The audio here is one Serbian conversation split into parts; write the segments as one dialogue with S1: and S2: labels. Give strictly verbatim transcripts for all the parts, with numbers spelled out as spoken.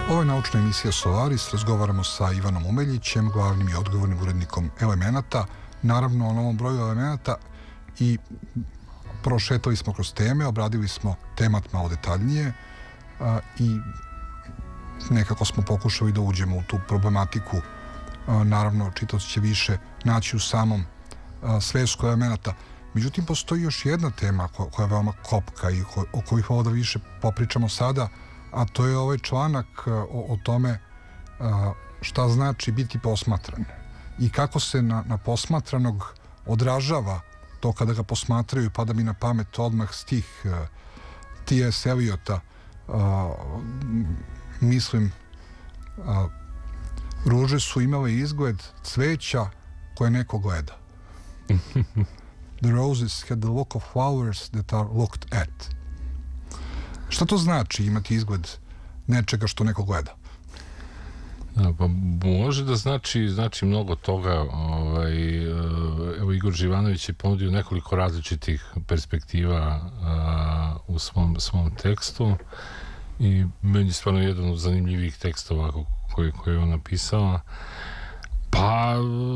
S1: Ovo je naučna emisija Solaris, razgovaramo sa Ivanom Umeljićem, glavnim i odgovornim urednikom Elemenata, naravno o novom broju Elemenata, i prošetali smo kroz teme, obradili smo temat malo detaljnije a, i nekako smo pokušali da uđemo u tu problematiku. A, naravno, čitaoci će više naći u samom a, svesku Elemenata. Međutim, postoji još jedna tema koja, koja je veoma kopka i ko, o kojih ovo da više popričamo sada, a to je ovaj članak o, o tome a, šta znači biti posmatran i kako se na, na posmatranog odražava to kada ga posmatraju. Pada mi na pamet odmah stih uh, T S Eliota, uh, mislim uh, ruže su imale izgled cveća koje neko gleda. The roses had the look of flowers that are looked at. Šta to znači imati izgled nečega što neko gleda?
S2: Da, pa može da znači, znači mnogo toga. Ovaj, evo, Igor Živanović je ponudio nekoliko različitih perspektiva a, u svom, svom tekstu i meni je stvarno jedan od zanimljivih tekstova koji, koji je on napisao. Pa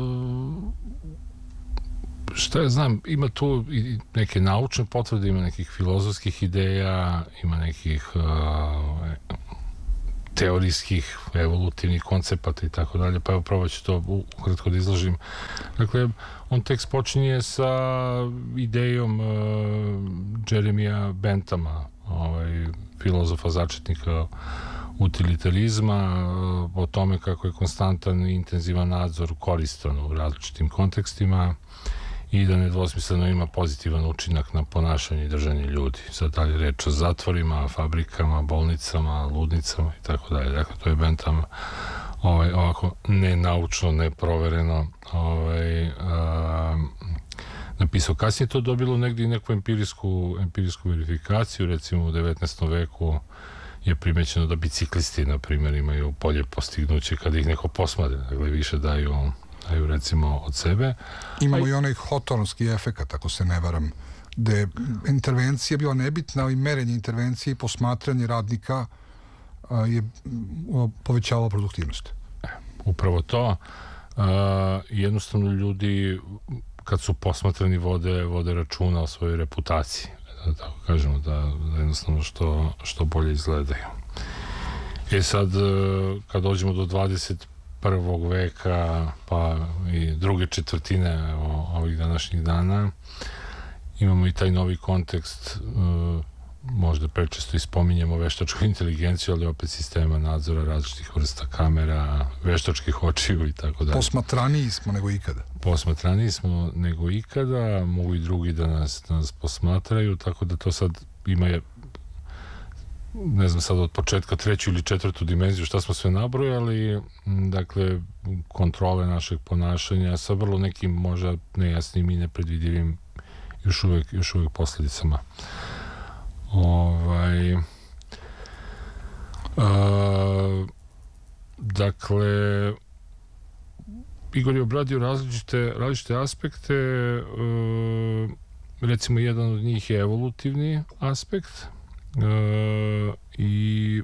S2: šta ja znam, ima tu i neke naučne potvrde, ima nekih filozofskih ideja, ima nekih a, teorijskih, evolutivnih koncepata i tako dalje, pa evo probat ću to ukratko da izložim. Dakle, on tekst počinje sa idejom uh, Jeremija Benthama, ovaj, filozofa začetnika utilitarizma, uh, o tome kako je konstantan i intenzivan nadzor koristan u različitim kontekstima i da nedvosmisleno ima pozitivan učinak na ponašanje i držanje ljudi. Sad dalje reč o zatvorima, fabrikama, bolnicama, ludnicama i tako dalje. Dakle, to je Bentham ovaj, ovako nenaučno, neprovereno ovaj, a, napisao. Kasnije to dobilo negdje neku empirijsku, empirijsku verifikaciju. Recimo u devetnaestom veku je primećeno da biciklisti, na primjer, imaju bolje postignuće kada ih neko posmatra. Dakle, više daju daju recimo od sebe.
S1: Imamo Aj... i onaj hotornski efekat, ako se ne varam, gde intervencija bila nebitna, ali merenje intervencije i posmatranje radnika a, je povećavalo produktivnost.
S2: E, upravo to. A, jednostavno ljudi kad su posmatrani vode, vode računa o svojoj reputaciji. Da tako kažemo, da, da jednostavno što, što bolje izgledaju. E sad, kad dođemo do dvadeset prvog veka pa i druge četvrtine ovih današnjih dana, imamo i taj novi kontekst, možda prečesto i spominjemo veštačku inteligenciju, ali opet sistema nadzora različitih vrsta kamera, veštačkih očiju i tako dalje.
S1: Posmatraniji smo nego ikada.
S2: Posmatraniji smo nego ikada, mogu i drugi da nas, da nas posmatraju, tako da to sad ima je, ne znam sad od početka treću ili četvrtu dimenziju šta smo sve nabrojali, dakle kontrole našeg ponašanja sa vrlo nekim možda nejasnim i nepredvidivim još uvek, još uvek posljedicama. Ovaj, a, dakle Igor je obradio različite, različite aspekte, a, recimo jedan od njih je evolutivni aspekt. E, i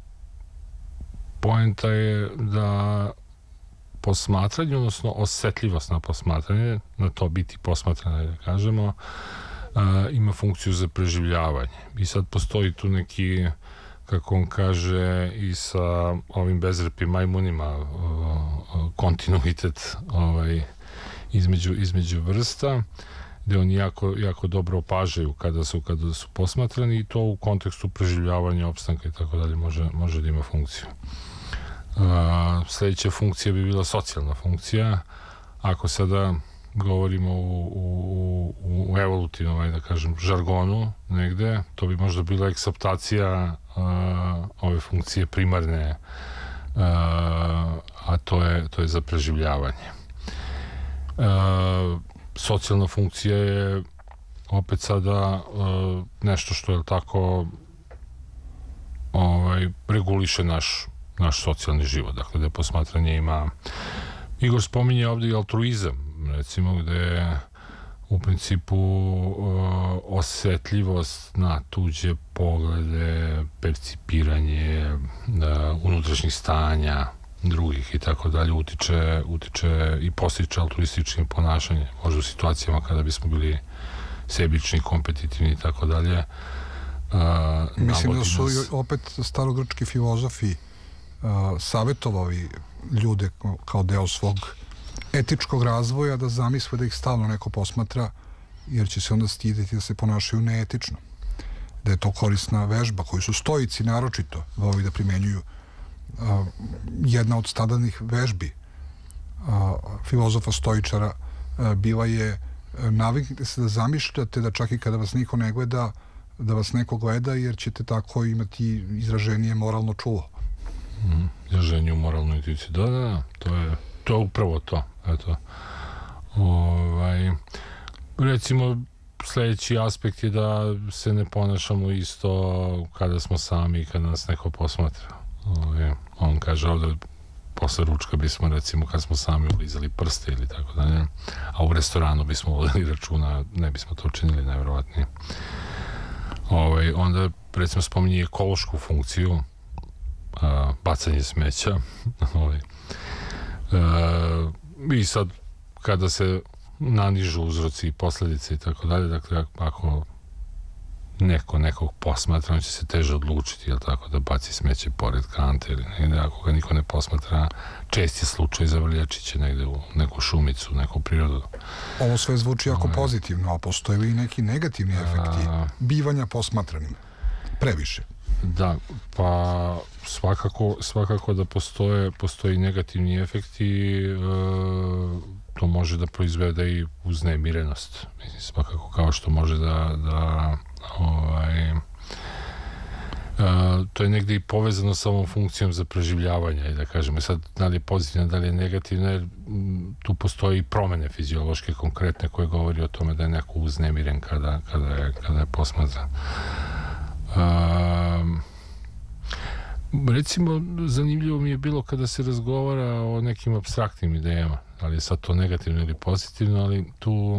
S2: poenta je da posmatranje, odnosno osjetljivost na posmatranje, na to biti posmatrano, da kažemo, a, ima funkciju za preživljavanje. I sad postoji tu neki, kako on kaže, i sa ovim bezrepim majmunima kontinuitet ovaj, između, između vrsta, gde oni jako, jako dobro opažaju kada su, kada su posmatrani, i to u kontekstu preživljavanja, opstanka i tako dalje može, može da ima funkciju. A, sljedeća funkcija bi bila socijalna funkcija. Ako sada govorimo u, u, u evolutivnom, da kažem, žargonu negde, to bi možda bila eksaptacija a, ove funkcije primarne, a, a to je, to je za preživljavanje. A, socijalna funkcija je opet sada a, nešto što je tako ovaj, reguliše naš naš socijalni život, dakle da posmatranje ima. Igor spominje ovdje i altruizam, recimo, gde u principu uh, osetljivost na tuđe poglede, percipiranje uh, unutrašnjih stanja drugih i tako dalje utiče, utiče i postiče altruističnim ponašanje. Možda u situacijama kada bismo bili sebični, kompetitivni i tako dalje.
S1: Mislim da su nas... opet starogrčki filozofi uh, savjetovali ljude kao deo svog etičkog razvoja da zamisle da ih stalno neko posmatra, jer će se onda stideti da se ponašaju neetično. Da je to korisna vežba koju su stoici naročito voli da primenjuju. Uh, jedna od standardnih vežbi uh, filozofa stoičara uh, bila je uh, naviknite se da zamišljate da čak i kada vas niko ne gleda, da vas neko gleda, jer ćete tako imati izraženije moralno čulo.
S2: Mm, izraženje u moralnu intuiciju. Da, da, da, to je, to je upravo to. Eto. Ovaj, recimo, sljedeći aspekt je da se ne ponašamo isto kada smo sami i kada nas neko posmatra. Ovaj, on kaže ovdje posle ručka bismo, recimo, kad smo sami ulizali prste ili tako dalje, a u restoranu bismo vodili računa, ne bismo to učinili, najverovatnije. Ovaj, onda, recimo, spominje ekološku funkciju, a, bacanje smeća. ovaj. A, I sad, kada se nanižu uzroci i posljedice i tako dalje, dakle, ako neko nekog posmatra, on će se teže odlučiti, jel tako, da baci smeće pored kante ili negde, ako ga niko ne posmatra, čest je slučaj zavrljači će negde u neku šumicu, neku prirodu.
S1: Ovo sve zvuči jako pozitivno, a postoje li i neki negativni efekti a... bivanja posmatranim? Previše.
S2: Da, pa svakako, svakako da postoje, postoji negativni efekti, e, to može da proizvede i uznemirenost. Mislim, svakako kao što može da, da ovaj, e, to je negde i povezano sa ovom funkcijom za preživljavanje, i da kažemo, sad, da li je pozitivno, da li je negativno, jer tu postoji promene fiziološke, konkretne, koje govori o tome da je neko uznemiren kada, kada je, kada je posmatran. Um, recimo, zanimljivo mi je bilo kada se razgovara o nekim apstraktnim idejama, ali je sad to negativno ili pozitivno, ali tu uh,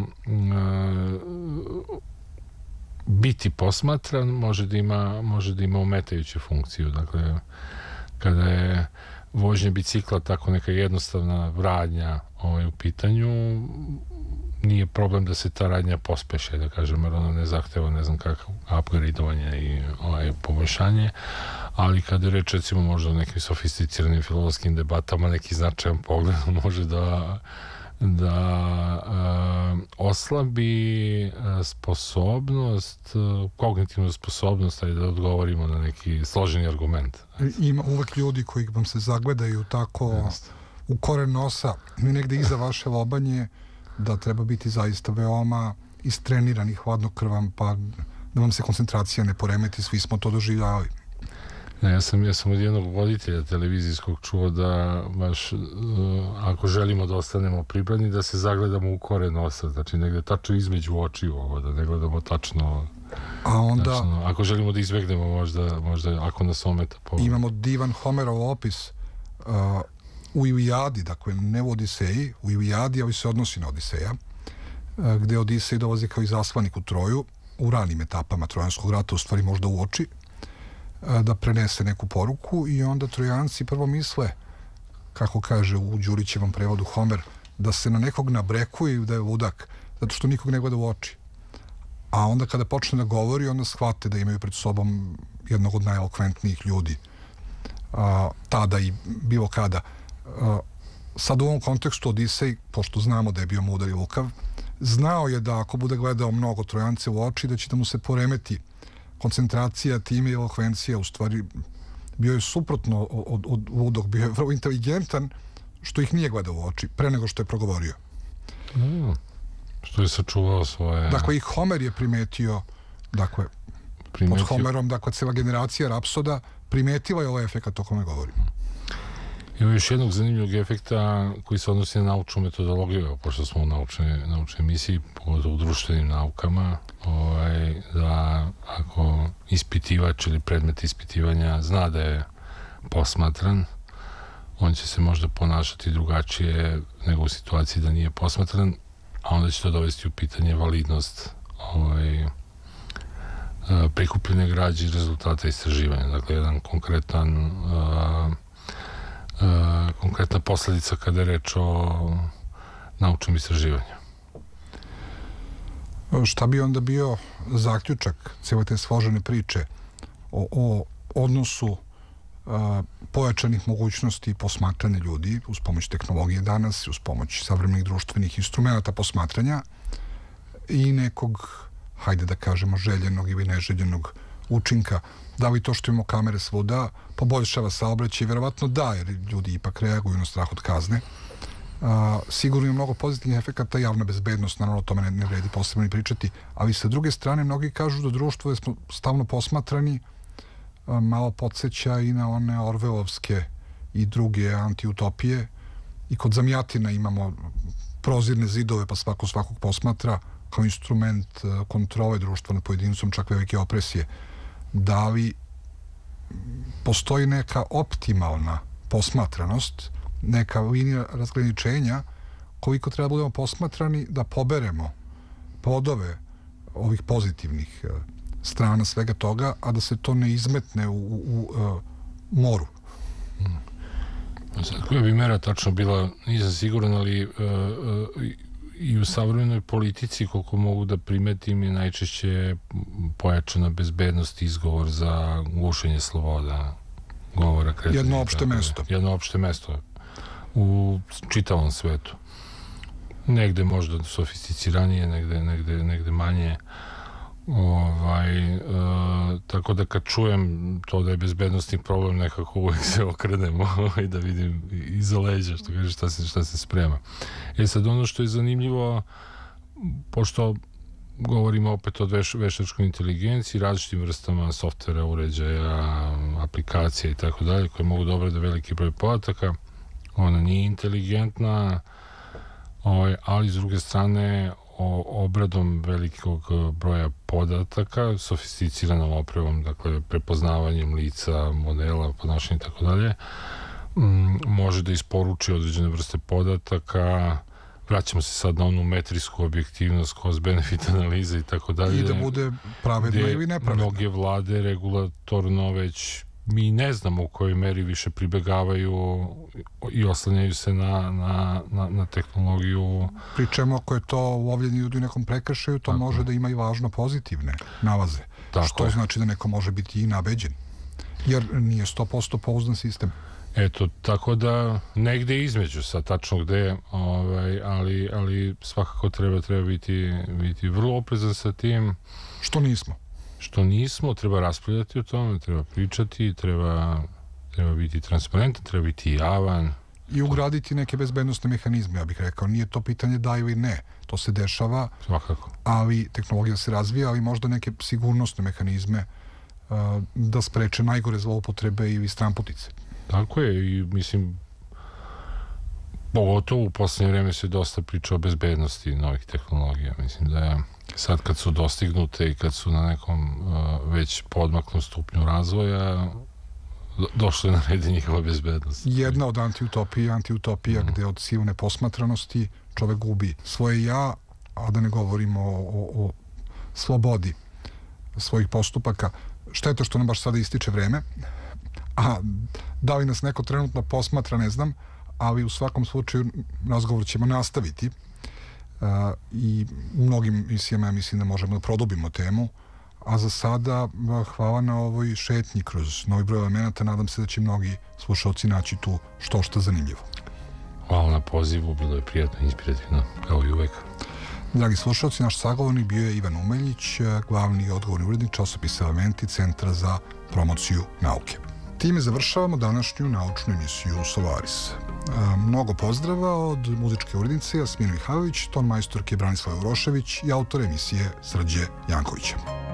S2: biti posmatran može da ima, može da ima ometajuću funkciju. Dakle, kada je vožnja bicikla tako neka jednostavna radnja ovaj, u pitanju, nije problem da se ta radnja pospeše, da kažem, jer ono ne zahteva ne znam kako upgradeovanje i ovaj, poboljšanje, ali kada je reč, recimo, možda o nekim sofisticiranim filozofskim debatama, neki značajan pogled može da da uh, oslabi uh, sposobnost, uh, kognitivnu sposobnost, ali da odgovorimo na neki složeni argument.
S1: Ima uvek ljudi koji vam se zagledaju tako Just. u koren nosa i negde iza vaše lobanje, da treba biti zaista veoma istrenirani, hladnokrvan, pa da vam se koncentracija ne poremeti, svi smo to doživljavali.
S2: Ne, ja sam, ja sam od jednog voditelja televizijskog čuo da baš, uh, ako želimo da ostanemo pribrani, da se zagledamo u koren nosa, znači negde tačno između očiju ovo, da ne gledamo tačno,
S1: a onda,
S2: tačno, ako želimo da izbegnemo možda, možda ako nas ometa pogled.
S1: Imamo divan Homerov opis uh, u Ilijadi, dakle ne u Odiseji, u Ilijadi, ali se odnosi na Odiseja, uh, gde Odisej dolazi kao izaslanik u Troju, u ranim etapama Trojanskog rata, u stvari možda u oči, da prenese neku poruku, i onda Trojanci prvo misle, kako kaže u Đurićevom prevodu Homer, da se na nekog nabrekuje i da je ludak, zato što nikog ne gleda u oči. A onda kada počne da govori, onda shvate da imaju pred sobom jednog od najelokventnijih ljudi a, tada i bilo kada. A, sad u ovom kontekstu Odisej, pošto znamo da je bio mudar i lukav, znao je da ako bude gledao mnogo Trojance u oči, da će da mu se poremeti koncentracija, time i elokvencija. U stvari bio je suprotno od, od ludog, bio je vrlo inteligentan, što ih nije gledao u oči pre nego što je progovorio.
S2: Mm, što je sačuvao svoje...
S1: Dakle, i Homer je primetio, dakle, primetio... pod Homerom, dakle, cela generacija rapsoda primetila je ovaj efekt o kome govorimo.
S2: Ima još jednog zanimljivog efekta koji se odnosi na naučnu metodologiju, pošto smo u naučnoj, naučnoj emisiji, pogotovo u društvenim naukama, ovaj, da ako ispitivač ili predmet ispitivanja zna da je posmatran, on će se možda ponašati drugačije nego u situaciji da nije posmatran, a onda će to dovesti u pitanje validnost ovaj, prikupljene građe i rezultata istraživanja. Dakle, jedan konkretan uh, uh, konkretna posledica kada je reč o naučnom istraživanju.
S1: Šta bi onda bio zaključak cijele te složene priče o, o odnosu uh, pojačanih mogućnosti posmatranja ljudi uz pomoć tehnologije danas, uz pomoć savremenih društvenih instrumenta posmatranja i nekog, hajde da kažemo, željenog ili neželjenog učinka? Da li to što imamo kamere svuda poboljšava saobraćaj? Verovatno da, jer ljudi ipak reaguju na strah od kazne. Uh, sigurno ima mnogo pozitivnih efekata, javna bezbednost, naravno o tome ne, ne vredi posebno ni pričati, ali sa druge strane mnogi kažu da društvo je smo stalno posmatrani uh, malo podsjeća i na one orvelovske i druge antiutopije, i kod Zamjatina imamo prozirne zidove pa svako svakog posmatra kao instrument uh, kontrole društva nad pojedincom, čak velike opresije. Da li postoji neka optimalna posmatranost, neka linija razgraničenja koliko treba budemo posmatrani da poberemo plodove ovih pozitivnih uh, strana svega toga, a da se to ne izmetne u, u, u uh, moru?
S2: Hmm. Sad, koja bi mera tačno bila, nisam siguran, ali uh, uh, i u savremenoj politici, koliko mogu da primetim, je najčešće pojačana bezbednost izgovor za gušenje sloboda govora, kretanja.
S1: Jedno opšte mesto.
S2: Jedno opšte mesto u čitavom svetu. Negde možda sofisticiranije, negde, negde, negde manje. Ovaj, e, tako da kad čujem to da je bezbednostni problem, nekako uvijek se okrenemo i da vidim iza leđa, što kaže, šta se, šta se sprema. E sad, ono što je zanimljivo, pošto govorimo opet o veš, veštačkoj inteligenciji, različitim vrstama softvera, uređaja, aplikacija i tako dalje, koje mogu da obrade veliki broj podataka, ona nije inteligentna, ovaj, ali s druge strane o obradom velikog broja podataka, sofisticiranom opremom, dakle prepoznavanjem lica, modela, ponašanja i tako dalje, može da isporuči određene vrste podataka. Vraćamo se sad na onu metrijsku objektivnost, cost-benefit analize i tako dalje.
S1: I da bude pravedno ili nepravedno.
S2: Mnoge vlade regulatorno već mi ne znamo u kojoj meri više pribegavaju i oslanjaju se na, na, na, na tehnologiju. Pri
S1: čemu ako je to lovljenje ljudi u nekom prekršaju, to tako može da ima i važno pozitivne nalaze. Tako što je. Znači da neko može biti i nabeđen. Jer nije sto posto pouzdan sistem.
S2: Eto, tako da negde između, sad tačno gde, ovaj, ali, ali svakako treba, treba biti, biti vrlo oprezan sa tim.
S1: Što nismo?
S2: Što nismo, treba raspravljati o tome, treba pričati, treba, treba biti transparentan, treba biti javan.
S1: I ugraditi neke bezbednostne mehanizme, ja bih rekao. Nije to pitanje da ili ne. To se dešava,
S2: svakako.
S1: Ali tehnologija se razvija, ali možda neke sigurnosne mehanizme uh, da spreče najgore zloupotrebe ili stranputice.
S2: Tako je, i mislim, pogotovo u posljednje vreme se dosta priča o bezbednosti novih tehnologija. Mislim da je sad kad su dostignute i kad su na nekom uh, već podmaknom stupnju razvoja, do, došlo je na red njihova bezbednost.
S1: Jedna od antiutopija, antiutopija mm. gde od silne posmatranosti čovek gubi svoje ja, a da ne govorimo o, o, o slobodi svojih postupaka. Šteta što nam baš sada ističe vreme, a da li nas neko trenutno posmatra, ne znam, ali u svakom slučaju razgovor ćemo nastaviti. Uh, i u mnogim misijama ja mislim da možemo da produbimo temu, a za sada hvala na ovoj šetnji kroz novi broj elemenata. Nadam se da će mnogi slušalci naći tu što što zanimljivo.
S2: Hvala na pozivu, bilo je prijatno i inspirativno, kao i uvek.
S1: Dragi slušalci, naš sagovornik bio je Ivan Umeljić, glavni i odgovorni urednik časopisa Elementi, Centra za promociju nauke. Time završavamo današnju naučnu emisiju Solaris. E, mnogo pozdrava od muzičke urednice Jasmine Mihajlović, ton majstorke Branislava Urošević i autor emisije Srđe Jankovića.